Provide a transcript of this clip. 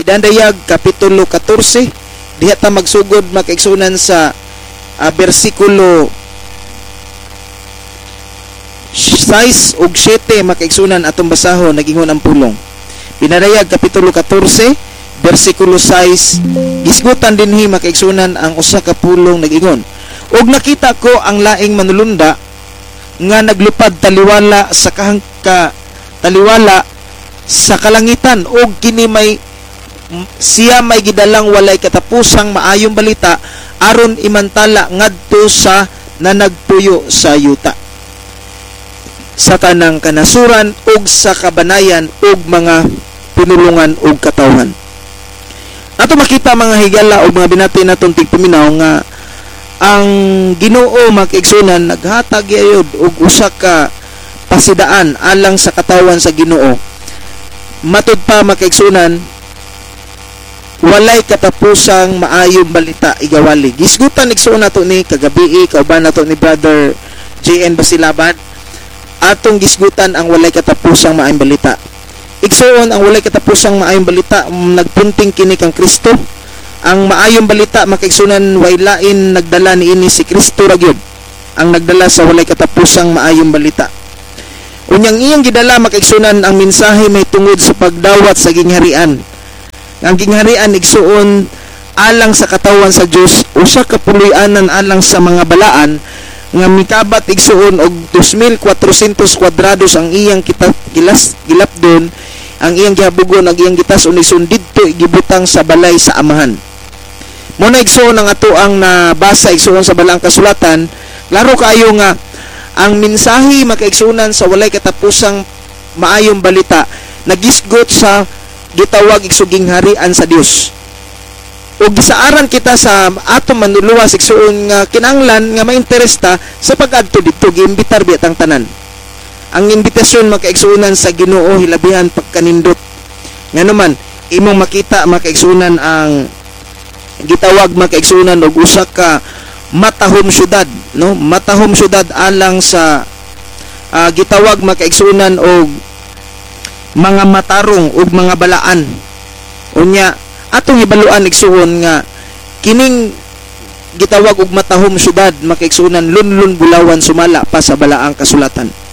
Pinadayag kapitulo 14 diha ta magsugod makaigsunan sa bersikulo 6 ug 7 makaigsunan atong basahon nagingon ang pulong. Pinadayag kapitulo 14 bersikulo 6 gisgutan dinhi makaigsunan ang usa ka pulong nagingon. Og nakita ko ang laing manulunda nga naglupad taliwala sa taliwala sa kalangitan og kini siya may gidalang walay katapusang maayong balita aron imantala ngadto sa nanagpuyo sa yuta, sa tanang kanasuran ug sa kabanayan ug mga pinulungan ug katawhan. Ato makita mga higala ug mga binati naton tigpaminaw nga ang Ginoo makiigsunan naghatag gyud og usa ka pasidaan alang sa katawan sa Ginoo. Matud pa makiigsunan walay katapusang maayong balita igawali. Gisgutan igsuon nato ni kagabi kauban nato ni Brother JN Basilabad atong gisgutan ang walay katapusang maayong balita. Igsuon ang walay katapusang maayong balita nagpunting kini kang Kristo. Ang maayong balita makaigsunan way lain nagdala niini si Kristo ra gyud ang nagdala sa walay katapusang maayong balita. Unyang iyang gidala makaigsunan ang mensahe may tungod sa pagdawat sa gingharian. Ang gingharian igsuon alang sa katawan sa Dios, usa ka puloy-anan alang sa mga balaan nga mikabat igsuon og 2,400 kwadrados ang iyang gilapdon, ang iyang gihabugon, ang iyang gitas-on igsuon didto gibutang sa balay sa amahan. Muna igsuon ang ato ang nabasa igsuon sa balang kasulatan, klaro kaayo nga ang mensahe makaigsunan sa walay katapusang maayong balita nagisgot sa gitawag igsuging harian sa Dios. Ug gisaaran kita sa ato manuluwas igsuon nga kinahanglan nga mainteresta sa pag-adto didto giimbitar biatang tanan. Ang imbitasyon makaigsunan sa Ginoo hilabihan pagkanindot. Nganuman imong makita makaigsunan ang gitawag makaigsunan og usa ka matahom syudad, no? Matahom syudad alang sa gitawag makaigsunan og mga matarong ug mga balaan. Unya atong ibaluan igsuon nga kining gitawag og matahom syudad makaigsunan lunlun bulawan sumala pa sa balaang kasulatan.